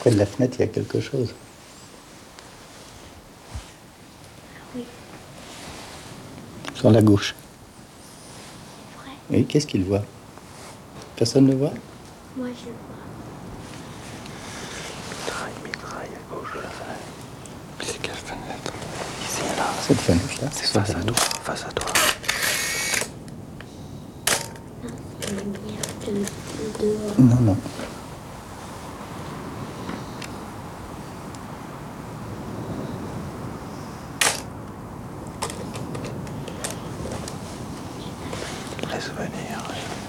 près de la fenêtre, il y a quelque chose. Oui. Sur la gauche. Vrai. Oui, qu'est-ce qu'il voit? Personne ne le voit? Moi, je le vois. Mitraille à gauche de la fenêtre. Puis c'est quelle fenêtre? Ici, là. Cette fenêtre-là. C'est face à toi, face à toi. Non, c'est la lumière de dehors. Non, non. Laisse venir.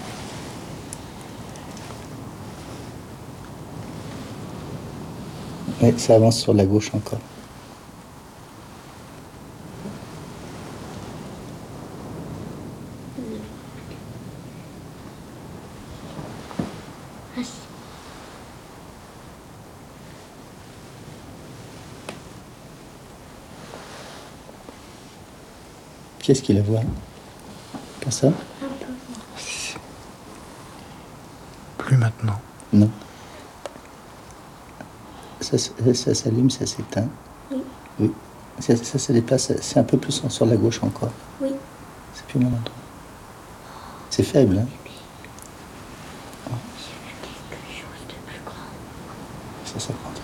Oui, ça avance sur la gauche encore. Ah, si. Qu'est-ce qu'il voit? Personne? Un peu. Plus maintenant. Non. Ça s'allume, ça s'éteint. Oui. Oui. Ça se déplace, c'est un peu plus sur la gauche encore. Oui. C'est plus mon endroit. C'est faible, hein? J'ai vu quelque chose de plus grand. Ça prend